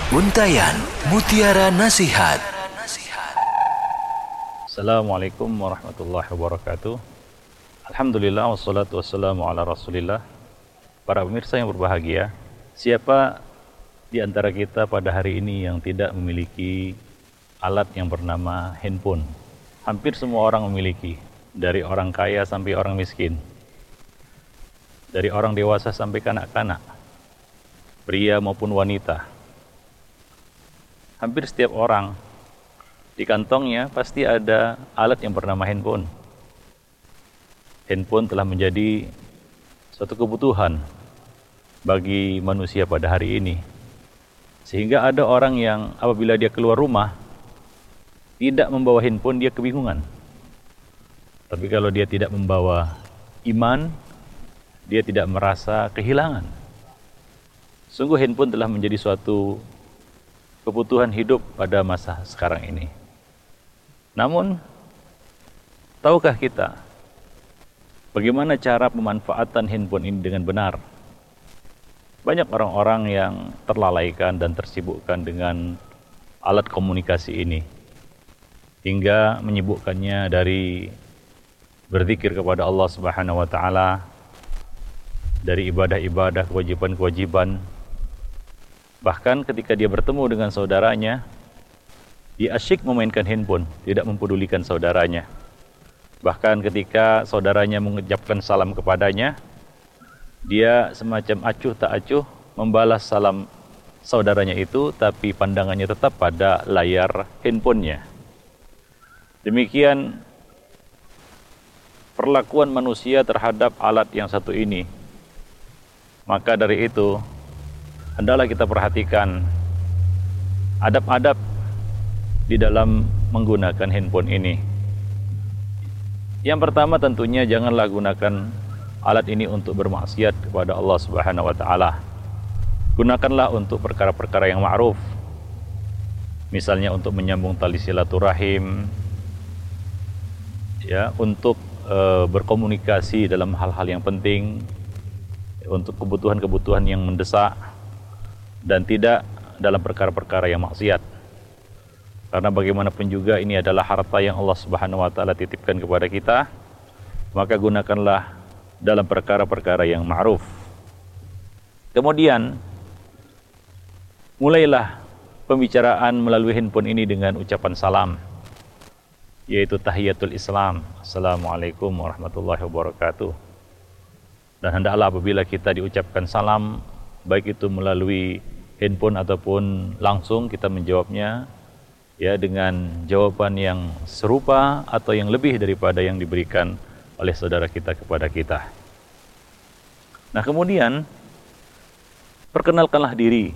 Untayan Mutiara Nasihat. Assalamualaikum warahmatullahi wabarakatuh. Alhamdulillah wassalatu wassalamu ala rasulillah. Para pemirsa yang berbahagia, siapa di antara kita pada hari ini yang tidak memiliki alat yang bernama handphone? Hampir semua orang memiliki, dari orang kaya sampai orang miskin, dari orang dewasa sampai kanak-kanak, pria maupun wanita. Hampir setiap orang di kantongnya pasti ada alat yang bernama handphone. Handphone telah menjadi suatu kebutuhan bagi manusia pada hari ini. Sehingga ada orang yang apabila dia keluar rumah tidak membawa handphone, dia kebingungan. Tapi kalau dia tidak membawa iman, dia tidak merasa kehilangan. Sungguh handphone telah menjadi suatu kebutuhan hidup pada masa sekarang ini. Namun, tahukah kita bagaimana cara pemanfaatan handphone ini dengan benar? Banyak orang-orang yang terlalaikan dan tersibukkan dengan alat komunikasi ini, hingga menyibukkannya dari berzikir kepada Allah Subhanahu wa taala, dari ibadah-ibadah, kewajiban-kewajiban. Bahkan ketika dia bertemu dengan saudaranya, dia asyik memainkan handphone, tidak mempedulikan saudaranya. Bahkan ketika saudaranya mengucapkan salam kepadanya, dia semacam acuh tak acuh membalas salam saudaranya itu, tapi pandangannya tetap pada layar handphonenya. Demikian perlakuan manusia terhadap alat yang satu ini. Maka dari itu, hendaklah kita perhatikan adab-adab di dalam menggunakan handphone ini. Yang pertama tentunya janganlah gunakan alat ini untuk bermaksiat kepada Allah Subhanahu wa taala. Gunakanlah untuk perkara-perkara yang ma'ruf. Misalnya untuk menyambung tali silaturahim, ya, untuk berkomunikasi dalam hal-hal yang penting, untuk kebutuhan-kebutuhan yang mendesak, dan tidak dalam perkara-perkara yang maksiat. Karena bagaimanapun juga ini adalah harta yang Allah Subhanahu wa taala titipkan kepada kita, maka gunakanlah dalam perkara-perkara yang ma'ruf. Kemudian mulailah pembicaraan melalui handphone ini dengan ucapan salam, yaitu tahiyatul Islam, Assalamualaikum warahmatullahi wabarakatuh. Dan hendaklah apabila kita diucapkan salam, baik itu melalui handphone ataupun langsung, kita menjawabnya ya dengan jawaban yang serupa atau yang lebih daripada yang diberikan oleh saudara kita kepada kita. Nah, kemudian perkenalkanlah diri.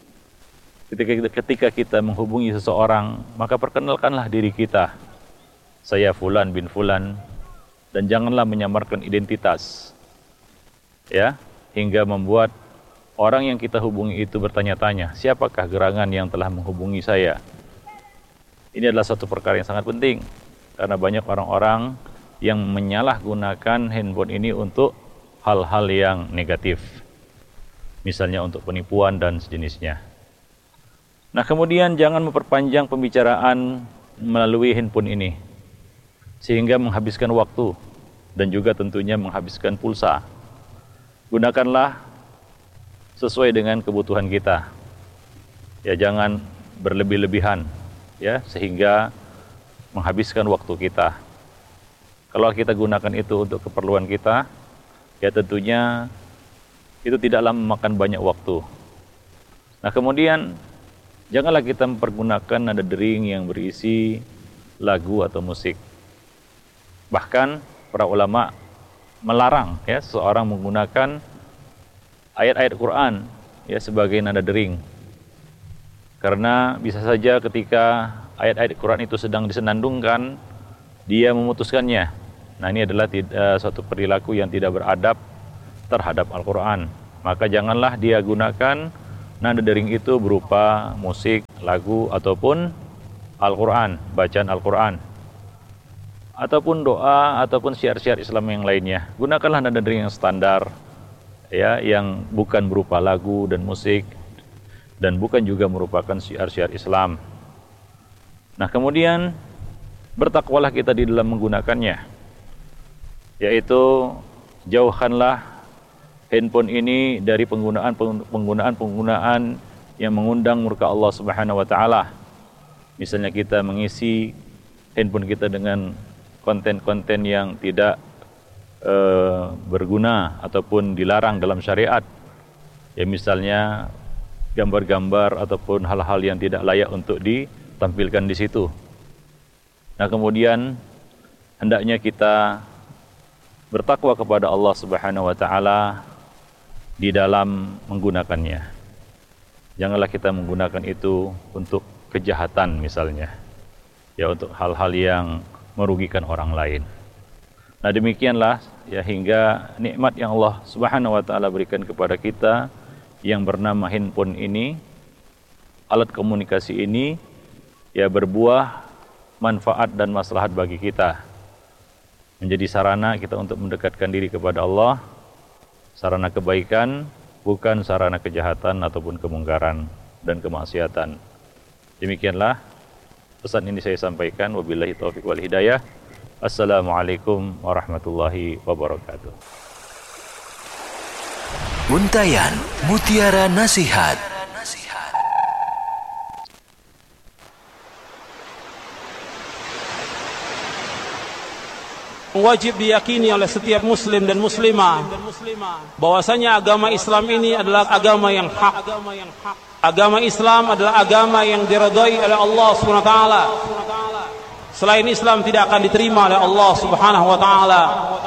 Ketika kita menghubungi seseorang, maka perkenalkanlah diri kita. Saya Fulan bin Fulan, dan janganlah menyamarkan identitas, ya, hingga membuat orang yang kita hubungi itu bertanya-tanya, siapakah gerangan yang telah menghubungi saya? Ini adalah suatu perkara yang sangat penting, karena banyak orang-orang yang menyalahgunakan handphone ini untuk hal-hal yang negatif, misalnya untuk penipuan dan sejenisnya. Nah, kemudian jangan memperpanjang pembicaraan melalui handphone ini, sehingga menghabiskan waktu dan juga tentunya menghabiskan pulsa. Gunakanlah sesuai dengan kebutuhan kita. Ya, jangan berlebih-lebihan, ya, sehingga menghabiskan waktu kita. Kalau kita gunakan itu untuk keperluan kita, ya tentunya itu tidaklah memakan banyak waktu. Nah, kemudian janganlah kita mempergunakan nada dering yang berisi lagu atau musik. Bahkan para ulama melarang, ya, seseorang menggunakan ayat-ayat Quran, ya, sebagai nada dering. Karena bisa saja ketika ayat-ayat Quran itu sedang disenandungkan, dia memutuskannya. Nah, ini adalah suatu perilaku yang tidak beradab terhadap Al-Quran. Maka janganlah dia gunakan nada dering itu berupa musik, lagu, ataupun Al-Quran, bacaan Al-Quran, ataupun doa, ataupun syiar-syiar Islam yang lainnya. Gunakanlah nada dering yang standar, ya, yang bukan berupa lagu dan musik. dan bukan juga merupakan syiar-syiar Islam. Nah, kemudian bertakwalah kita di dalam menggunakannya, yaitu jauhkanlah handphone ini dari penggunaan yang mengundang murka Allah Subhanahu wa taala. Misalnya kita mengisi handphone kita dengan konten-konten yang tidak berguna ataupun dilarang dalam syariat. Ya, misalnya gambar-gambar ataupun hal-hal yang tidak layak untuk ditampilkan di situ. Nah, kemudian hendaknya kita bertakwa kepada Allah Subhanahu wa taala di dalam menggunakannya. Janganlah kita menggunakan itu untuk kejahatan misalnya. Ya, untuk hal-hal yang merugikan orang lain. Nah, demikianlah ya hingga nikmat yang Allah Subhanahu wa taala berikan kepada kita yang bernama handphone ini, alat komunikasi ini ya berbuah manfaat dan maslahat bagi kita. Menjadi sarana kita untuk mendekatkan diri kepada Allah, sarana kebaikan, bukan sarana kejahatan ataupun kemungkaran dan kemaksiatan. Demikianlah pesan ini saya sampaikan. Wabillahi taufiq wal hidayah. Assalamualaikum warahmatullahi wabarakatuh. Untayan Mutiara Nasihat. Wajib diyakini oleh setiap muslim dan muslimah bahwasanya agama Islam ini adalah agama yang hak. Agama Islam adalah agama yang diridhai oleh Allah Subhanahu wa taala. Selain Islam tidak akan diterima oleh Allah Subhanahu wa taala.